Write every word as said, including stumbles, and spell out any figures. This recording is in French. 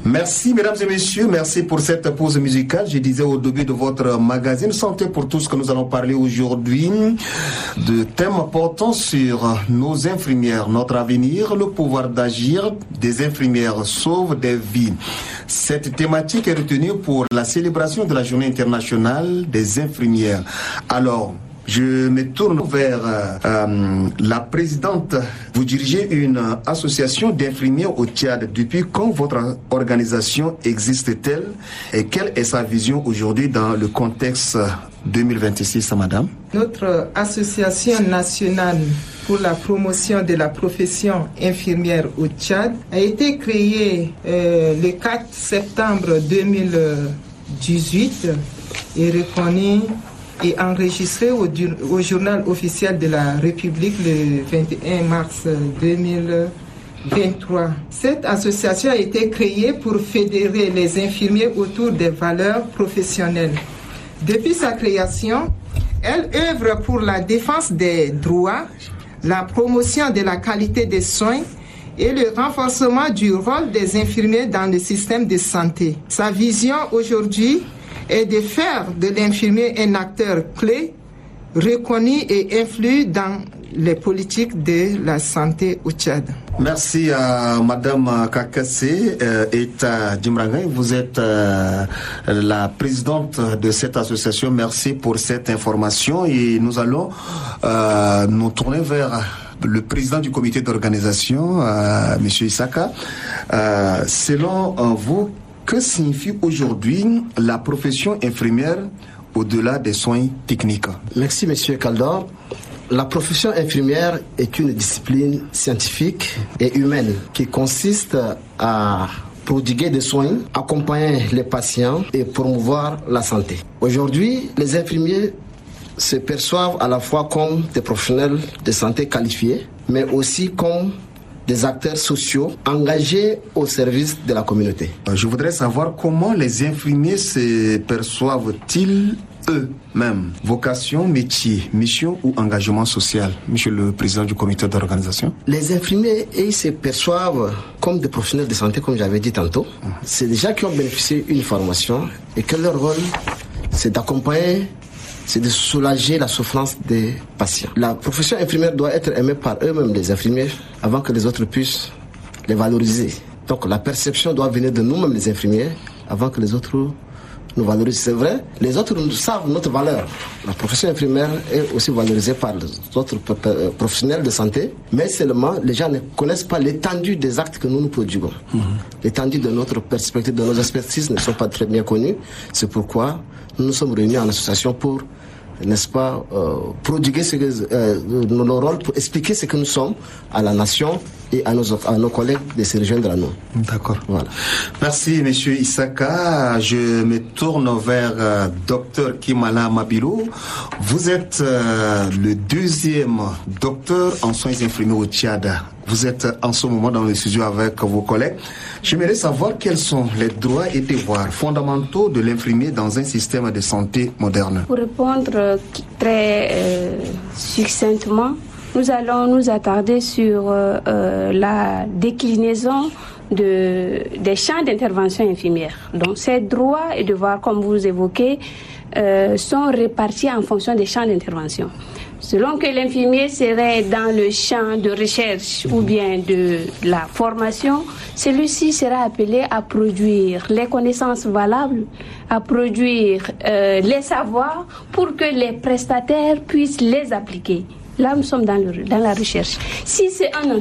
Merci mesdames et messieurs, merci pour cette pause musicale. Je disais au début de votre magazine Santé pour tous que nous allons parler aujourd'hui de thèmes importants sur nos infirmières, notre avenir, le pouvoir d'agir des infirmières sauve des vies. Cette thématique est retenue pour la célébration de la Journée internationale des infirmières. Alors, je me tourne vers euh, la présidente. Vous dirigez une association d'infirmiers au Tchad. Depuis quand votre organisation existe-t-elle et quelle est sa vision aujourd'hui dans le contexte deux mille vingt-six, madame? Notre association nationale pour la promotion de la profession infirmière au Tchad a été créée euh, le quatre septembre deux mille dix-huit et reconnue et enregistré au, au journal officiel de la République le vingt et un mars deux mille vingt-trois. Cette association a été créée pour fédérer les infirmiers autour des valeurs professionnelles. Depuis sa création, elle œuvre pour la défense des droits, la promotion de la qualité des soins et le renforcement du rôle des infirmiers dans le système de santé. Sa vision aujourd'hui est de faire de l'infirmier un acteur clé, reconnu et influent dans les politiques de la santé au Tchad. Merci à Madame Kakassé euh, Eta Djimrangay. Vous êtes euh, la présidente de cette association. Merci pour cette information et nous allons euh, nous tourner vers le président du comité d'organisation, euh, M. Isaka. Euh, selon euh, vous, que signifie aujourd'hui la profession infirmière au-delà des soins techniques? Merci, Monsieur Kaldor. La profession infirmière est une discipline scientifique et humaine qui consiste à prodiguer des soins, accompagner les patients et promouvoir la santé. Aujourd'hui, les infirmiers se perçoivent à la fois comme des professionnels de santé qualifiés, mais aussi comme des acteurs sociaux engagés au service de la communauté. Je voudrais savoir comment les infirmiers se perçoivent-ils eux-mêmes? Vocation, métier, mission ou engagement social? Monsieur le président du comité d'organisation. Les infirmiers, ils se perçoivent comme des professionnels de santé, comme j'avais dit tantôt. Mmh. C'est des gens qui ont bénéficié d'une formation et que leur rôle, c'est d'accompagner, c'est de soulager la souffrance des patients. La profession infirmière doit être aimée par eux-mêmes, les infirmiers, avant que les autres puissent les valoriser. Donc la perception doit venir de nous-mêmes, les infirmiers, avant que les autres nous valorisent. C'est vrai, les autres savent notre valeur. La profession infirmière est aussi valorisée par les autres professionnels de santé, mais seulement les gens ne connaissent pas l'étendue des actes que nous nous prodiguons. Mmh. L'étendue de notre perspective, de nos expertises ne sont pas très bien connues. C'est pourquoi nous nous sommes réunis en association pour, n'est-ce pas, euh, prodiguer ce que, euh, nos rôles, pour expliquer ce que nous sommes à la nation et à nos, à nos collègues de se rejoindre à nous. D'accord. Voilà. Merci, Monsieur Isaka. Je me tourne vers euh, Docteur Kimala Mabilou. Vous êtes euh, le deuxième docteur en soins infirmiers au Tchad. Vous êtes en ce moment dans le studio avec vos collègues. J'aimerais savoir quels sont les droits et devoirs fondamentaux de l'infirmier dans un système de santé moderne. Pour répondre très euh, succinctement, nous allons nous attarder sur euh, euh, la déclinaison de, des champs d'intervention infirmière. Donc ces droits et devoirs, comme vous évoquez, euh, sont répartis en fonction des champs d'intervention. Selon que l'infirmier serait dans le champ de recherche ou bien de la formation, celui-ci sera appelé à produire les connaissances valables, à produire euh, les savoirs pour que les prestataires puissent les appliquer. Là, nous sommes dans, le, dans la recherche. Si c'est un